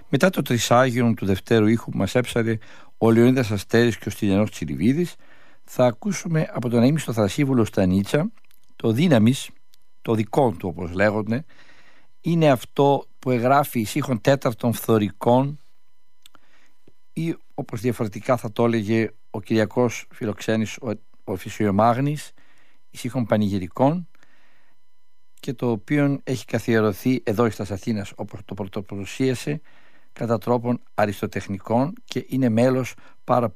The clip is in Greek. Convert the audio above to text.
Μετά το τρισάγιον του δευτέρου ήχου που μας έψαρε ο Λεωνίδας Αστέρης και ο Στυλιανός Τσιριβίδης, θα ακούσουμε από τον αείμνηστο Θρασίβουλο Στανίτσα το Δύναμις, το δικό του όπως λέγονται. Είναι αυτό που εγγράφει εις ήχων τέταρτων φθορικών, ή όπως διαφορετικά θα το έλεγε ο Κυριακός Φιλοξένης, ο Φυσιομάγνης, εις ήχων πανηγυρικών, και το οποίο έχει καθιερωθεί εδώ στα Αθήνας, όπως το πρωτοπροσίασε, κατά τρόπον αριστοτεχνικών, και είναι μέλος πάρα